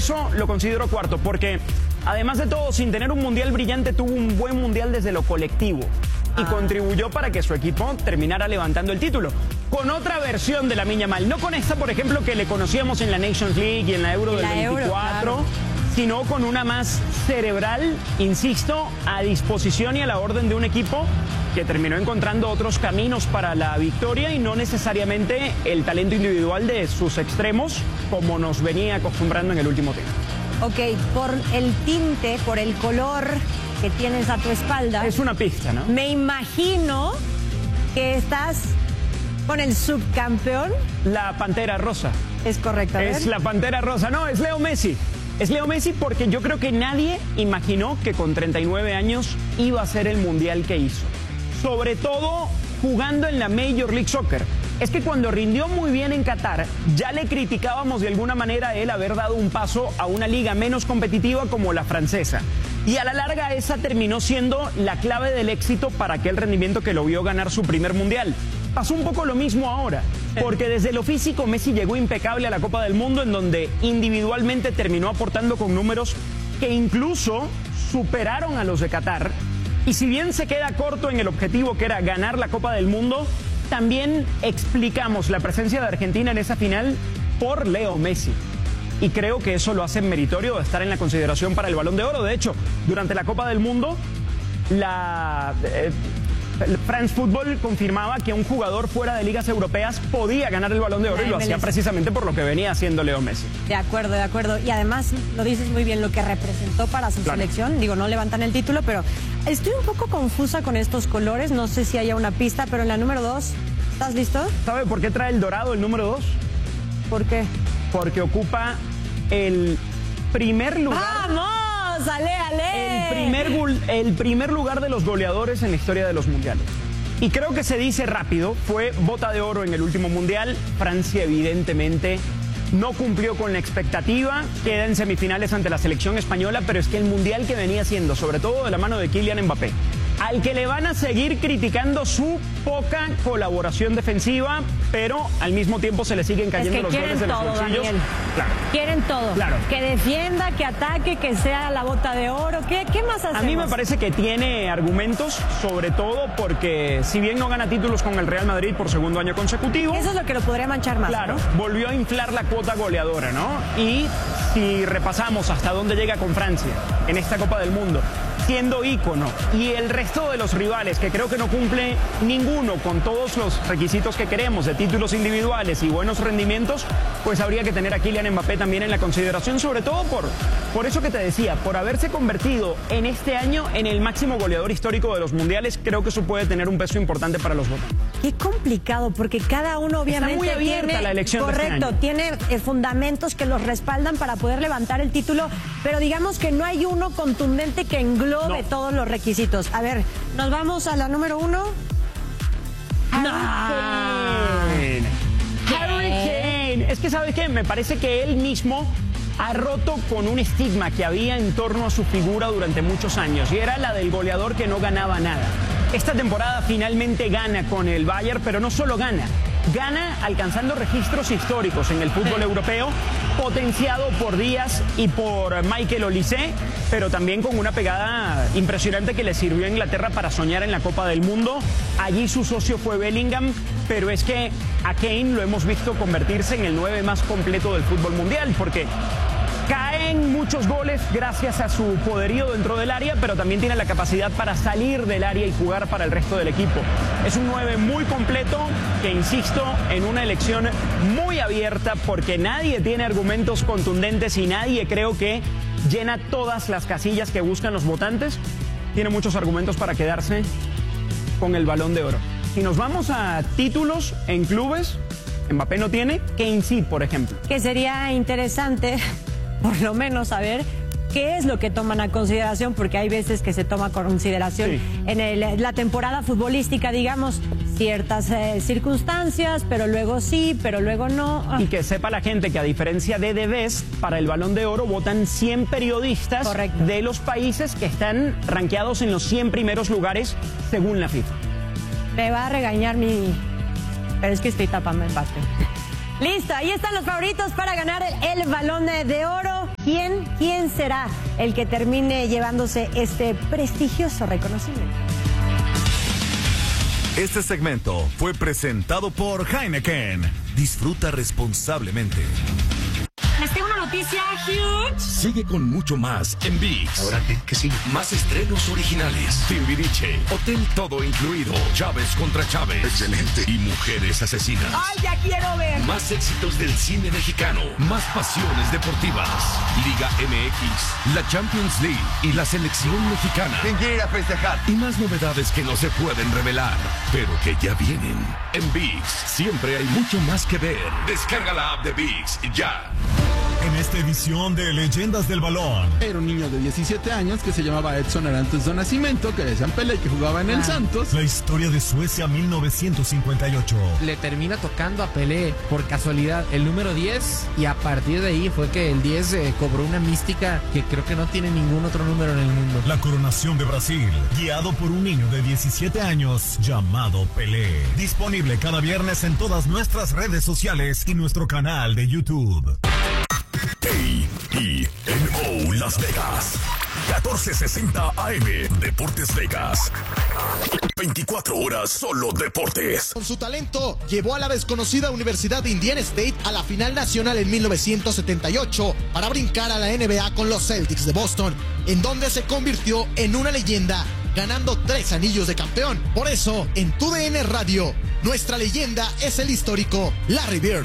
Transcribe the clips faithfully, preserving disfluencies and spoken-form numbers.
Eso lo considero cuarto, porque además de todo, sin tener un mundial brillante, tuvo un buen mundial desde lo colectivo y ah. contribuyó para que su equipo terminara levantando el título. Con otra versión de Lamine Yamal, no con esta, por ejemplo, que le conocíamos en la Nations League y en la Euro del la veinticuatro, Euro, claro. sino con una más cerebral, insisto, a disposición y a la orden de un equipo que terminó encontrando otros caminos para la victoria y no necesariamente el talento individual de sus extremos, como nos venía acostumbrando en el último tiempo. Ok, por el tinte, por el color que tienes a tu espalda. Es una pista, ¿no? Me imagino que estás con el subcampeón. La Pantera Rosa. Es correcto. ¿A ver? Es la Pantera Rosa. No, es Leo Messi. Es Leo Messi porque yo creo que nadie imaginó que con treinta y nueve años iba a ser el mundial que hizo. Sobre todo jugando en la Major League Soccer. Es que cuando rindió muy bien en Qatar, ya le criticábamos de alguna manera a él haber dado un paso a una liga menos competitiva como la francesa. Y a la larga esa terminó siendo la clave del éxito para aquel rendimiento que lo vio ganar su primer mundial. Pasó un poco lo mismo ahora, porque desde lo físico Messi llegó impecable a la Copa del Mundo, en donde individualmente terminó aportando con números que incluso superaron a los de Qatar. Y si bien se queda corto en el objetivo que era ganar la Copa del Mundo, también explicamos la presencia de Argentina en esa final por Leo Messi. Y creo que eso lo hace meritorio de estar en la consideración para el Balón de Oro. De hecho, durante la Copa del Mundo, la... Eh, France Football confirmaba que un jugador fuera de ligas europeas podía ganar el Balón de Oro y lo hacía precisamente por lo que venía haciendo Leo Messi. De acuerdo, de acuerdo. Y además, lo dices muy bien, lo que representó para su claro. selección. Digo, no levantan el título, pero estoy un poco confusa con estos colores. No sé si haya una pista, pero en la número dos, ¿estás listo? ¿Sabe por qué trae el dorado el número dos? ¿Por qué? Porque ocupa el primer lugar... ¡Vamos! ¡Ale, ale! El primer, el primer lugar de los goleadores en la historia de los mundiales. Y creo que se dice rápido, fue bota de oro en el último mundial. Francia evidentemente no cumplió con la expectativa, queda en semifinales ante la selección española, pero es que el mundial que venía haciendo, sobre todo de la mano de Kylian Mbappé, al que le van a seguir criticando su poca colaboración defensiva, pero al mismo tiempo se le siguen cayendo es que los goles de todo, los bolsillos. Daniel. Claro. Quieren todo. Claro. Que defienda, que ataque, que sea la bota de oro. ¿Qué, qué más hacemos? A mí me parece que tiene argumentos, sobre todo porque si bien no gana títulos con el Real Madrid por segundo año consecutivo... Eso es lo que lo podría manchar más, Claro, ¿no? volvió a inflar la cuota goleadora, ¿no? Y si repasamos hasta dónde llega con Francia en esta Copa del Mundo, siendo ícono, y el resto de los rivales, que creo que no cumple ninguno con todos los requisitos que queremos de títulos individuales y buenos rendimientos, pues habría que tener a Kylian Mbappé también en la consideración, sobre todo por, por eso que te decía, por haberse convertido en este año en el máximo goleador histórico de los mundiales. Creo que eso puede tener un peso importante para los votantes. Qué complicado, porque cada uno obviamente Está muy abierta tiene, la elección correcto, de este año. tiene eh, fundamentos que los respaldan para poder levantar el título, pero digamos que no hay uno contundente que englobe no. todos los requisitos. A ver, nos vamos a la número uno. No. Harry Kane. Es que, ¿sabes qué? Me parece que él mismo ha roto con un estigma que había en torno a su figura durante muchos años, y era la del goleador que no ganaba nada. Esta temporada finalmente gana con el Bayern, pero no solo gana, gana alcanzando registros históricos en el fútbol europeo, potenciado por Díaz y por Michael Olise, pero también con una pegada impresionante que le sirvió a Inglaterra para soñar en la Copa del Mundo. Allí su socio fue Bellingham, pero es que a Kane lo hemos visto convertirse en el nueve más completo del fútbol mundial, porque caen muchos goles gracias a su poderío dentro del área, pero también tiene la capacidad para salir del área y jugar para el resto del equipo. Es un nueve muy completo que, insisto, en una elección muy abierta, porque nadie tiene argumentos contundentes y nadie creo que llena todas las casillas que buscan los votantes. Tiene muchos argumentos para quedarse con el Balón de Oro. Si nos vamos a títulos en clubes, Mbappé no tiene, Kane sí, por ejemplo. Que sería interesante, por lo menos, saber qué es lo que toman a consideración, porque hay veces que se toma a consideración sí. en el, la temporada futbolística, digamos, ciertas eh, circunstancias, pero luego sí, pero luego no. Ah. Y que sepa la gente que, a diferencia de The Best, para el Balón de Oro votan cien periodistas Correcto. de los países que están rankeados en los cien primeros lugares según la FIFA. Me va a regañar mi... Pero es que estoy tapando el empate. Listo, ahí están los favoritos para ganar el Balón de Oro. ¿Quién, quién será el que termine llevándose este prestigioso reconocimiento? Este segmento fue presentado por Heineken. Disfruta responsablemente. Les tengo una noticia huge. Sigue con mucho más en ViX. ¿Ahora qué? ¿Qué sigue? Más estrenos originales. Timbiriche, Hotel Todo Incluido, Chávez contra Chávez. Excelente. Y Mujeres Asesinas. ¡Ay, ya quiero ver! Más éxitos del cine mexicano. Más pasiones deportivas. Liga M X, la Champions League y la selección mexicana. ¿Quién quiere ir a festejar? Y más novedades que no se pueden revelar, pero que ya vienen. En ViX siempre hay mucho más que ver. Descarga la app de ViX ya. En esta edición de Leyendas del Balón. Era un niño de diecisiete años que se llamaba Edson Arantes do Nascimento, que decían Pelé, que jugaba en el Santos. La historia de Suecia mil novecientos cincuenta y ocho. Le termina tocando a Pelé por casualidad el número diez y a partir de ahí fue que el diez eh, cobró una mística que creo que no tiene ningún otro número en el mundo. La coronación de Brasil, guiado por un niño de diecisiete años llamado Pelé. Disponible cada viernes en todas nuestras redes sociales y nuestro canal de YouTube. A E N O Las Vegas. catorce sesenta A M. Deportes Vegas. veinticuatro horas solo deportes. Con su talento, llevó a la desconocida Universidad de Indiana State a la final nacional en mil novecientos setenta y ocho para brincar a la N B A con los Celtics de Boston, en donde se convirtió en una leyenda, ganando tres anillos de campeón. Por eso, en Tu D N Radio, nuestra leyenda es el histórico Larry Bird.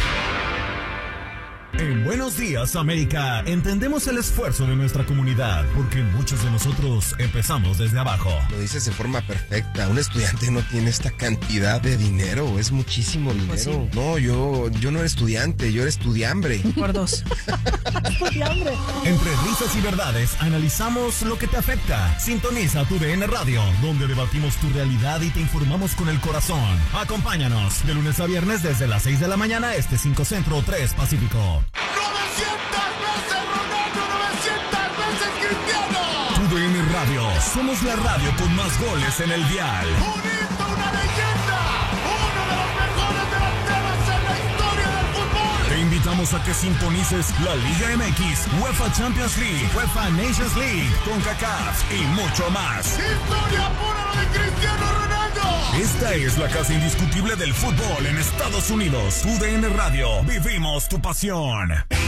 En Buenos Días, América, entendemos el esfuerzo de nuestra comunidad, porque muchos de nosotros empezamos desde abajo. Lo dices de forma perfecta. Un estudiante no tiene esta cantidad de dinero, es muchísimo dinero. Pues sí. No, yo, yo no era estudiante, yo era estudiambre. Por dos. Estudiambre. Entre risas y verdades, analizamos lo que te afecta. Sintoniza Tu D N Radio, donde debatimos tu realidad y te informamos con el corazón. Acompáñanos de lunes a viernes desde las seis de la mañana, este cinco Centro, tres Pacífico. ¡novecientas veces Ronaldo, novecientas veces Cristiano! Tu D N Radio, somos la radio con más goles en el dial. ¡Unito, una leyenda! ¡Uno de los mejores delanteros en la historia del fútbol! Te invitamos a que sintonices la Liga M X, UEFA Champions League, UEFA Nations League, CONCACAF y mucho más. ¡Historia pura lo de Cristiano Ronaldo! Esta es la casa indiscutible del fútbol en Estados Unidos. Tu D N Radio, vivimos tu pasión.